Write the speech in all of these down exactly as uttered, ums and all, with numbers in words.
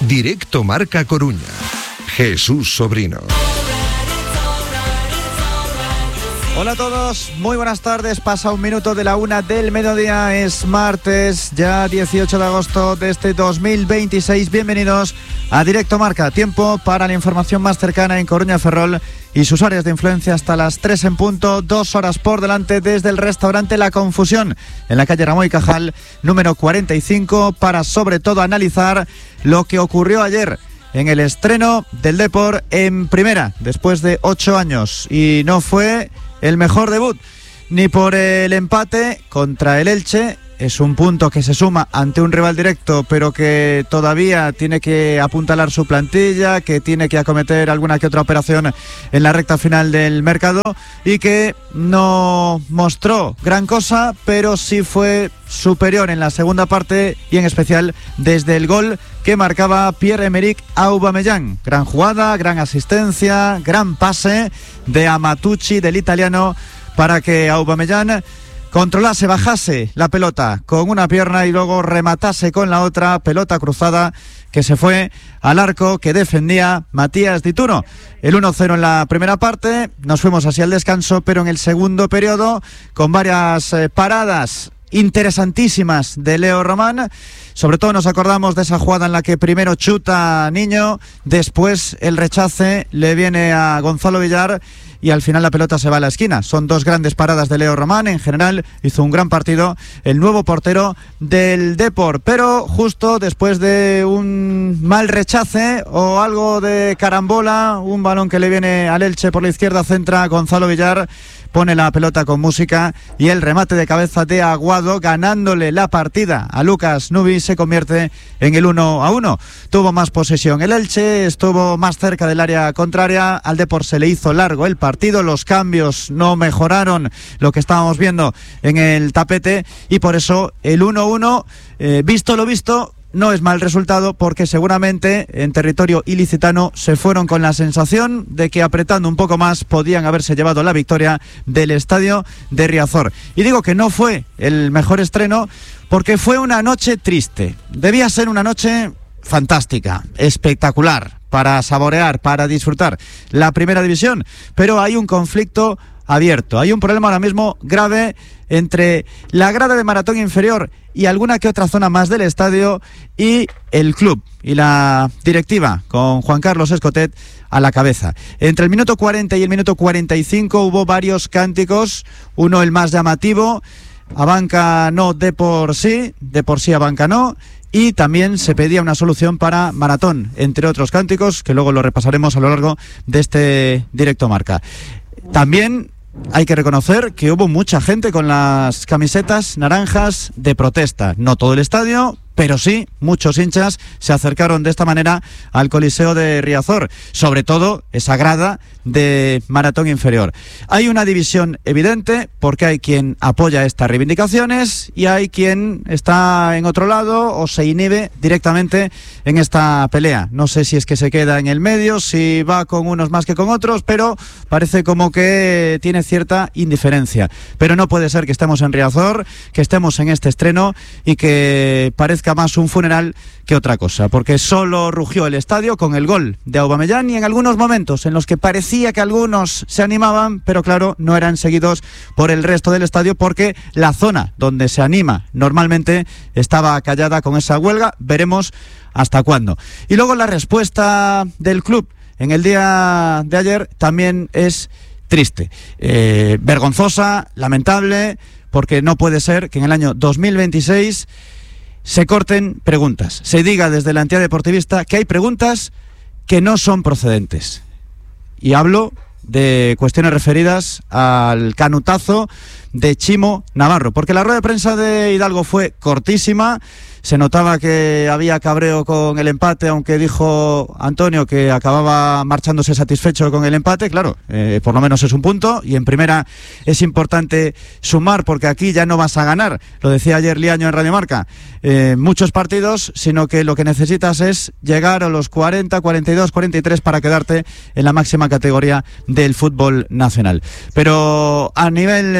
Directo Marca Coruña. Jesús Sobrino. Hola a todos, muy buenas tardes. Pasa un minuto de la una del mediodía. Es martes, ya dieciocho de agosto de este dos mil veintiséis. Bienvenidos a Directo Marca. Tiempo para la información más cercana en Coruña, Ferrol y sus áreas de influencia hasta las tres en punto. Dos horas por delante desde el restaurante La Confusión en la calle Ramón y Cajal, número cuarenta y cinco, para sobre todo analizar lo que ocurrió ayer en el estreno del Depor en primera, después de ocho años. Y no fue el mejor debut, ni por el empate contra el Elche. Es un punto que se suma ante un rival directo, pero que todavía tiene que apuntalar su plantilla, que tiene que acometer alguna que otra operación en la recta final del mercado, y que no mostró gran cosa, pero sí fue superior en la segunda parte, y en especial desde el gol que marcaba Pierre-Emerick Aubameyang. Gran jugada, gran asistencia, gran pase de Amatucci, del italiano, para que Aubameyang controlase, bajase la pelota con una pierna y luego rematase con la otra, pelota cruzada que se fue al arco que defendía Matías Dituro. El uno cero en la primera parte, nos fuimos hacia el descanso, pero en el segundo periodo, con varias eh, paradas interesantísimas de Leo Román. Sobre todo nos acordamos de esa jugada en la que primero chuta Niño, después el rechace le viene a Gonzalo Villar y al final la pelota se va a la esquina. Son dos grandes paradas de Leo Román. En general hizo un gran partido el nuevo portero del Depor, pero justo después de un mal rechace o algo de carambola, un balón que le viene al Elche por la izquierda, centra Gonzalo Villar, pone la pelota con música y el remate de cabeza de Aguado, ganándole la partida a Lucas Nubi, se convierte en el uno a uno. Tuvo más posesión el Elche, estuvo más cerca del área contraria, al Depor se le hizo largo el partido, los cambios no mejoraron lo que estábamos viendo en el tapete, y por eso el uno a uno, eh, visto lo visto, no es mal resultado, porque seguramente en territorio ilicitano se fueron con la sensación de que apretando un poco más podían haberse llevado la victoria del estadio de Riazor. Y digo que no fue el mejor estreno porque fue una noche triste. Debía ser una noche fantástica, espectacular, para saborear, para disfrutar la primera división, pero hay un conflicto abierto, hay un problema ahora mismo grave entre la grada de Maratón inferior y alguna que otra zona más del estadio y el club y la directiva, con Juan Carlos Escotet a la cabeza. Entre el minuto cuarenta y el minuto cuarenta y cinco hubo varios cánticos, uno el más llamativo: Abanca no, de por sí, de por sí Abanca no. Y también se pedía una solución para Maratón, entre otros cánticos que luego lo repasaremos a lo largo de este Directo Marca. También hay que reconocer que hubo mucha gente con las camisetas naranjas de protesta. No todo el estadio, pero sí muchos hinchas se acercaron de esta manera al Coliseo de Riazor, sobre todo esa grada de Maratón inferior. Hay una división evidente, porque hay quien apoya estas reivindicaciones y hay quien está en otro lado o se inhibe directamente en esta pelea. No sé si es que se queda en el medio, si va con unos más que con otros, pero parece como que tiene cierta indiferencia. Pero no puede ser que estemos en Riazor, que estemos en este estreno y que parezca más un funeral que otra cosa, porque solo rugió el estadio con el gol de Aubameyang, y en algunos momentos en los que parecía que algunos se animaban, pero claro, no eran seguidos por el resto del estadio, porque la zona donde se anima normalmente estaba callada con esa huelga. Veremos hasta cuándo. Y luego la respuesta del club en el día de ayer también es triste, eh, vergonzosa, lamentable, porque no puede ser que en el año dos mil veintiséis se corten preguntas, se diga desde la entidad deportivista que hay preguntas que no son procedentes. Y hablo de cuestiones referidas al canutazo de Chimo Navarro, porque la rueda de prensa de Hidalgo fue cortísima. Se notaba que había cabreo con el empate, aunque dijo Antonio que acababa marchándose satisfecho con el empate. Claro, eh, por lo menos es un punto, y en primera es importante sumar, porque aquí ya no vas a ganar, lo decía ayer Liaño en Radio Marca, eh, muchos partidos, sino que lo que necesitas es llegar a los cuarenta, cuarenta y dos, cuarenta y tres para quedarte en la máxima categoría del fútbol nacional. Pero a nivel español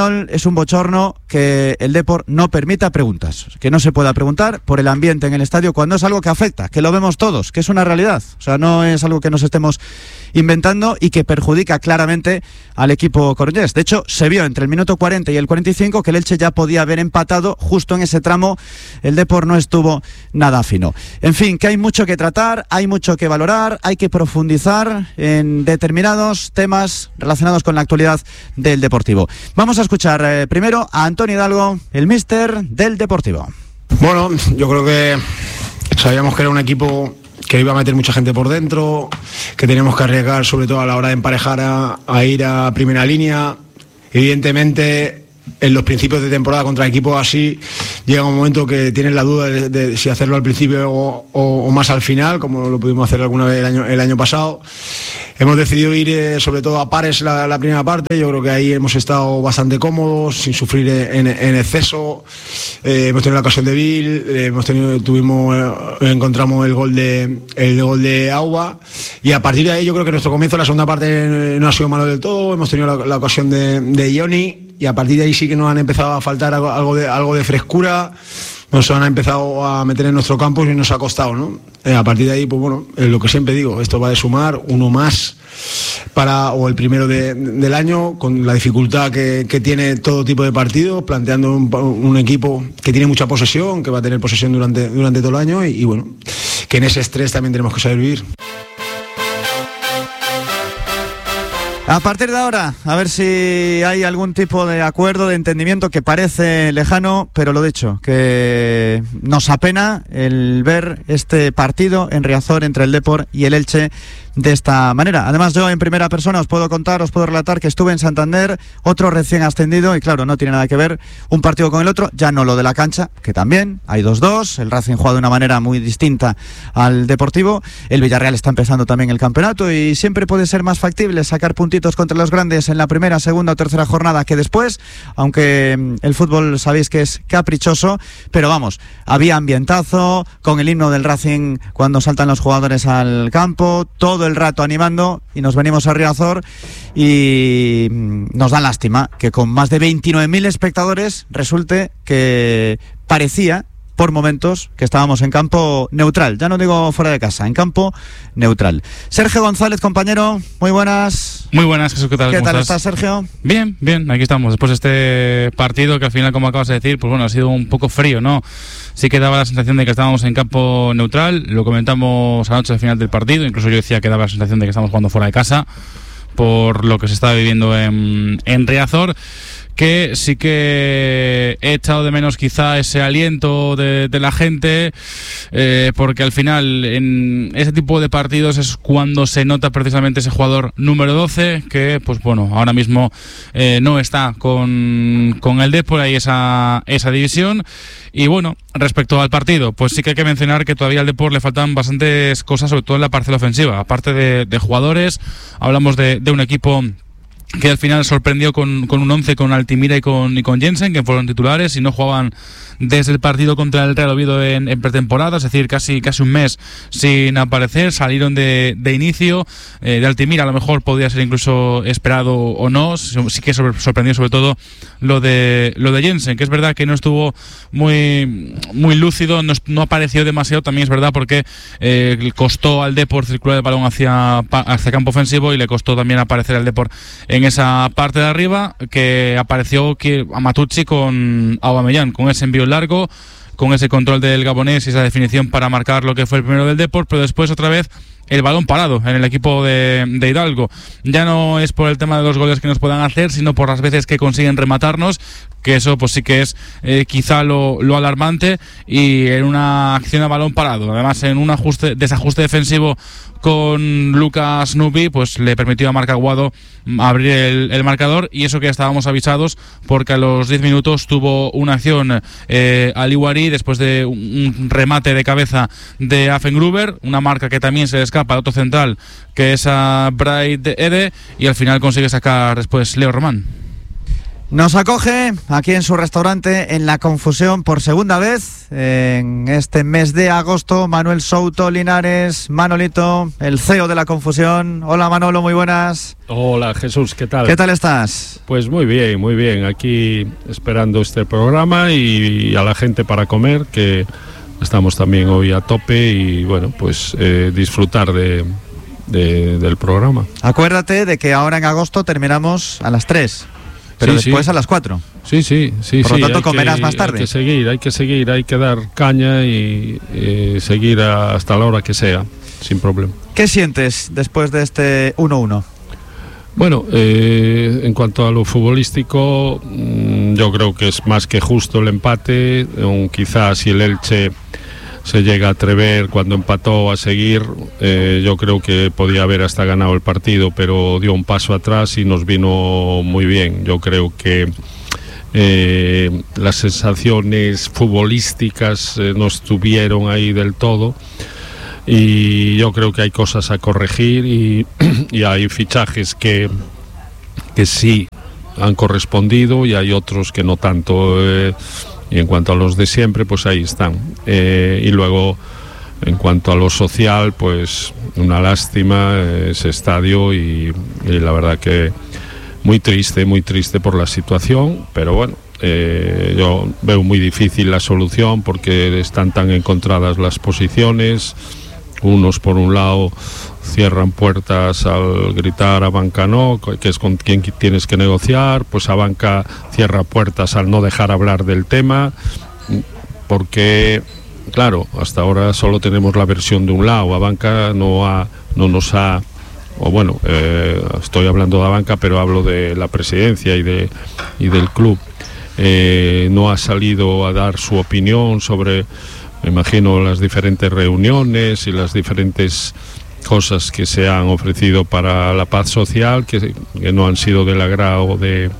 español es un bochorno que el Depor no permita preguntas, que no se pueda preguntar por el ambiente en el estadio cuando es algo que afecta, que lo vemos todos, que es una realidad. O sea, no es algo que nos estemos inventando y que perjudica claramente al equipo coruñés. De hecho, se vio entre el minuto cuarenta y el cuarenta y cinco que el Elche ya podía haber empatado. Justo en ese tramo el Depor no estuvo nada fino. En fin, que hay mucho que tratar, hay mucho que valorar, hay que profundizar en determinados temas relacionados con la actualidad del Deportivo. Vamos a escuchar eh, primero a Antonio Hidalgo, el míster del Deportivo. Bueno, yo creo que sabíamos que era un equipo que iba a meter mucha gente por dentro, que teníamos que arriesgar sobre todo a la hora de emparejar a, a ir a primera línea. Evidentemente, en los principios de temporada contra equipos así llega un momento que tienes la duda de, de si hacerlo al principio o, o, o más al final, como lo pudimos hacer alguna vez el año, el año pasado. Hemos decidido ir eh, sobre todo a pares la, la primera parte. Yo creo que ahí hemos estado bastante cómodos, sin sufrir en, en exceso. Eh, hemos tenido la ocasión de Bill, eh, hemos tenido, tuvimos, eh, encontramos el gol de el gol de Auba, y a partir de ahí yo creo que nuestro comienzo, la segunda parte, no ha sido malo del todo. Hemos tenido la, la ocasión de, de Johnny, y a partir de ahí sí que nos han empezado a faltar algo, algo de algo de frescura. Nos han empezado a meter en nuestro campo y nos ha costado, ¿no? Eh, a partir de ahí, pues bueno, eh, lo que siempre digo, esto va de sumar uno más para, o el primero de, del año, con la dificultad que, que tiene todo tipo de partidos, planteando un, un equipo que tiene mucha posesión, que va a tener posesión durante, durante todo el año, y, y bueno, que en ese estrés también tenemos que saber vivir. A partir de ahora, a ver si hay algún tipo de acuerdo, de entendimiento, que parece lejano, pero lo dicho, que nos apena el ver este partido en Riazor entre el Depor y el Elche de esta manera. Además, yo en primera persona os puedo contar, os puedo relatar que estuve en Santander, otro recién ascendido, y claro, no tiene nada que ver un partido con el otro, ya no lo de la cancha, que también hay dos dos, el Racing juega de una manera muy distinta al Deportivo, el Villarreal está empezando también el campeonato y siempre puede ser más factible sacar puntitos contra los grandes en la primera, segunda o tercera jornada que después, aunque el fútbol sabéis que es caprichoso, pero vamos, había ambientazo con el himno del Racing cuando saltan los jugadores al campo, todo el rato animando, y nos venimos a Riazor y nos da lástima que con más de veintinueve mil espectadores resulte que parecía por momentos que estábamos en campo neutral, ya no digo fuera de casa, en campo neutral. Sergio González, compañero, muy buenas. Muy buenas, Jesús, ¿qué tal? ¿Qué tal estás? estás, Sergio? Bien, bien, aquí estamos, después de este partido que al final, como acabas de decir, pues bueno, ha sido un poco frío, ¿no? Sí que daba la sensación de que estábamos en campo neutral, lo comentamos anoche al final del partido, incluso yo decía que daba la sensación de que estábamos jugando fuera de casa, por lo que se estaba viviendo en, en Riazor, que sí que he echado de menos quizá ese aliento de, de la gente, eh, porque al final en ese tipo de partidos es cuando se nota precisamente ese jugador número doce, que pues bueno, ahora mismo eh, no está con, con el Depor, ahí esa, esa división. Y bueno, respecto al partido, pues sí que hay que mencionar que todavía al Depor le faltan bastantes cosas, sobre todo en la parcela ofensiva, aparte de, de jugadores. Hablamos de, de un equipo que al final sorprendió con, con un once con Altimira y con, y con Jensen, que fueron titulares y no jugaban desde el partido contra el Real Oviedo en, en pretemporada, es decir, casi casi un mes sin aparecer, salieron de, de inicio. eh, de Altimira a lo mejor podría ser incluso esperado o no, sí que sobre, sorprendió sobre todo lo de lo de Jensen, que es verdad que no estuvo muy muy lúcido, no, no apareció demasiado, también es verdad porque eh, costó al Depor circular el balón hacia, hacia campo ofensivo, y le costó también aparecer al Depor en esa parte de arriba, que apareció que a Matucci con Aubameyang, con ese envío largo, con ese control del gabonés y esa definición para marcar lo que fue el primero del Depor, pero después otra vez el balón parado en el equipo de, de Hidalgo. Ya no es por el tema de los goles que nos puedan hacer, sino por las veces que consiguen rematarnos, que eso pues sí que es eh, quizá lo, lo alarmante, y en una acción a balón parado, además en un ajuste desajuste defensivo con Lucas Nubi, pues le permitió a Marc Aguado abrir el, el marcador, y eso que ya estábamos avisados, porque a los diez minutos tuvo una acción eh, Ali Wari después de un, un remate de cabeza de Affengruber, una marca que también se le escapa al otro central, que es a Bright Ede, y al final consigue sacar después Leo Román. Nos acoge aquí en su restaurante en La Confusión por segunda vez en este mes de agosto Manuel Souto Linares. Manolito, el C E O de La Confusión. Hola Manolo, muy buenas. Hola Jesús, ¿qué tal? ¿Qué tal estás? Pues muy bien, muy bien. Aquí esperando este programa y a la gente para comer, que estamos también hoy a tope y bueno, pues eh, disfrutar de, de, del programa. Acuérdate de que ahora en agosto terminamos a las tres. Pero sí, después sí. a las cuatro. Sí, sí, sí. Por lo sí, tanto, hay comerás que, más tarde. Hay que seguir, hay que seguir, hay que dar caña y eh, seguir a, hasta la hora que sea, sin problema. ¿Qué sientes después de este uno uno? Bueno, eh, en cuanto a lo futbolístico, mmm, yo creo que es más que justo el empate. Um, quizás si el Elche se llega a atrever cuando empató a seguir, eh, yo creo que podía haber hasta ganado el partido, pero dio un paso atrás y nos vino muy bien. Yo creo que eh, las sensaciones futbolísticas eh, no estuvieron ahí del todo y yo creo que hay cosas a corregir y, y hay fichajes que, que sí han correspondido y hay otros que no tanto. eh, Y en cuanto a los de siempre, pues ahí están. Eh, y luego, en cuanto a lo social, pues una lástima eh, ese estadio y, y la verdad que muy triste, muy triste por la situación, pero bueno, eh, yo veo muy difícil la solución porque están tan encontradas las posiciones. Unos por un lado cierran puertas al gritar a Banca no, que es con quien tienes que negociar, pues a Banca cierra puertas al no dejar hablar del tema, porque claro, hasta ahora solo tenemos la versión de un lado. A Banca no, ha, no nos ha, o bueno, eh, estoy hablando de Banca, pero hablo de la presidencia y, de, y del club, eh, no ha salido a dar su opinión sobre, me imagino, las diferentes reuniones y las diferentes cosas que se han ofrecido para la paz social, que, que no han sido del agrado de,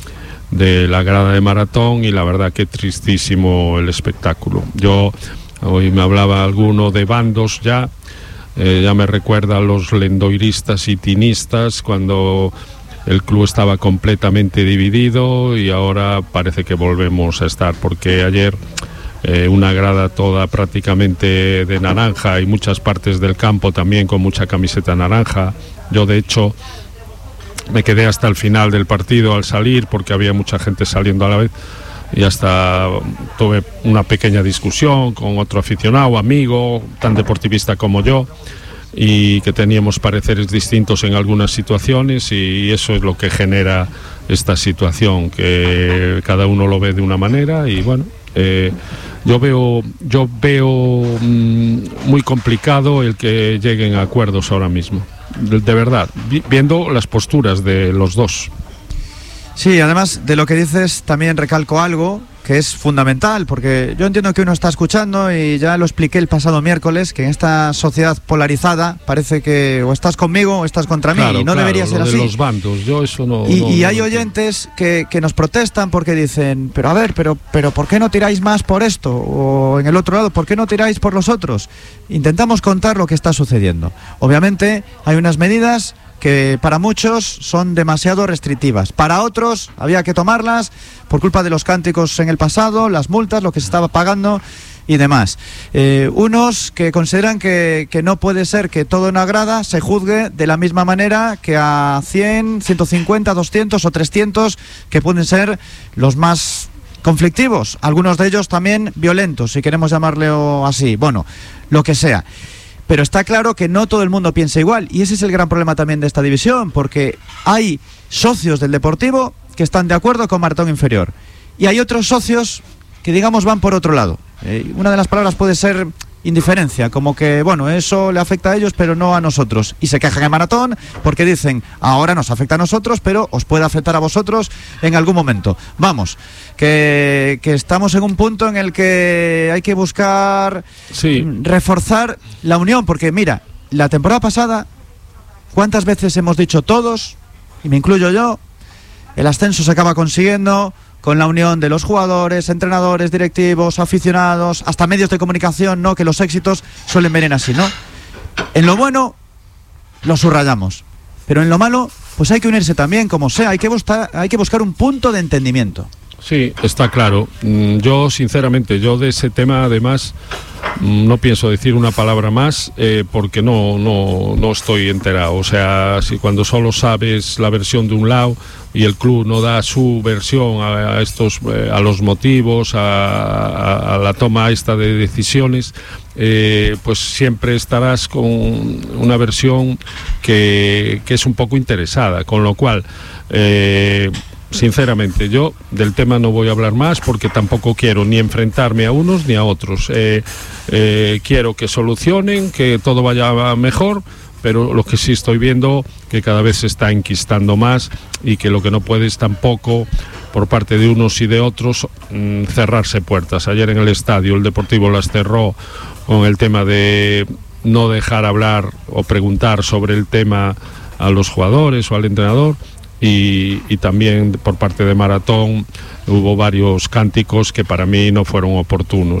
de la grada de Maratón, y la verdad que tristísimo el espectáculo. Yo, hoy me hablaba alguno de bandos ya, eh, ya me recuerda a los lendoiristas y tinistas cuando el club estaba completamente dividido y ahora parece que volvemos a estar, porque ayer Eh, una grada toda prácticamente de naranja y muchas partes del campo también con mucha camiseta naranja. Yo de hecho me quedé hasta el final del partido al salir porque había mucha gente saliendo a la vez y hasta tuve una pequeña discusión con otro aficionado, amigo, tan deportivista como yo, y que teníamos pareceres distintos en algunas situaciones, y eso es lo que genera esta situación, que cada uno lo ve de una manera y bueno, eh, yo veo yo veo mmm, muy complicado el que lleguen a acuerdos ahora mismo, de, de verdad, vi, viendo las posturas de los dos. Sí, además de lo que dices, también recalco algo que es fundamental, porque yo entiendo que uno está escuchando, y ya lo expliqué el pasado miércoles, que en esta sociedad polarizada parece que o estás conmigo o estás contra mí, claro, y no claro, debería ser lo de así. los bandos, yo eso no, y, no, y no hay no oyentes que, que nos protestan porque dicen, pero a ver, pero, pero ¿por qué no tiráis más por esto? O en el otro lado, ¿por qué no tiráis por los otros? Intentamos contar lo que está sucediendo. Obviamente hay unas medidas que para muchos son demasiado restrictivas, para otros había que tomarlas por culpa de los cánticos en el pasado, las multas, lo que se estaba pagando y demás. Eh, unos que consideran que, que no puede ser que todo en una grada se juzgue de la misma manera que a cien, ciento cincuenta, doscientos o trescientos, que pueden ser los más conflictivos, algunos de ellos también violentos, si queremos llamarlo así, bueno, lo que sea. Pero está claro que no todo el mundo piensa igual, y ese es el gran problema también de esta división, porque hay socios del Deportivo que están de acuerdo con Maratón Inferior y hay otros socios que, digamos, van por otro lado. Eh, una de las palabras puede ser indiferencia, como que, bueno, eso le afecta a ellos pero no a nosotros, y se quejan en Maratón porque dicen, ahora nos afecta a nosotros pero os puede afectar a vosotros en algún momento. Vamos, que, que estamos en un punto en el que hay que buscar sí. reforzar la unión, porque mira, la temporada pasada, ¿cuántas veces hemos dicho todos, y me incluyo yo, el ascenso se acaba consiguiendo con la unión de los jugadores, entrenadores, directivos, aficionados, hasta medios de comunicación, ¿no? Que los éxitos suelen venir así, ¿no? En lo bueno lo subrayamos, pero en lo malo pues hay que unirse también, como sea, hay que buscar, hay que buscar un punto de entendimiento. Sí, está claro. Yo, sinceramente, yo de ese tema, además, no pienso decir una palabra más eh, porque no, no, no estoy enterado. O sea, si cuando solo sabes la versión de un lado y el club no da su versión a, a estos, eh, a los motivos, a, a, a la toma esta de decisiones, eh, pues siempre estarás con una versión que, que es un poco interesada, con lo cual... Eh, Sinceramente, yo del tema no voy a hablar más porque tampoco quiero ni enfrentarme a unos ni a otros. Eh, eh, quiero que solucionen, que todo vaya mejor, pero lo que sí estoy viendo que cada vez se está enquistando más y que lo que no puede es tampoco, por parte de unos y de otros, mmm, cerrarse puertas. Ayer en el estadio el Deportivo las cerró con el tema de no dejar hablar o preguntar sobre el tema a los jugadores o al entrenador. Y, y también por parte de Maratón hubo varios cánticos que para mí no fueron oportunos.